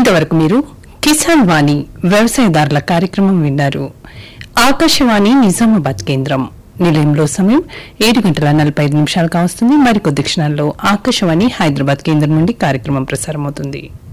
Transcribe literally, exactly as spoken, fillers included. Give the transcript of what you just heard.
ఇంతవరకు మీరు కిసాన్ వాణి వ్యవసాయదారుల కార్యక్రమం విన్నారు. ఆకాశవాణి నిజామాబాద్ కేంద్రం నిలయంలో సమయం ఏడు గంటల నలభై ఐదు నిమిషాలు కావస్తుంది. మరికొద్ది క్షణాల్లో ఆకాశవాణి హైదరాబాద్ కేంద్రం నుండి కార్యక్రమం ప్రసారమవుతుంది.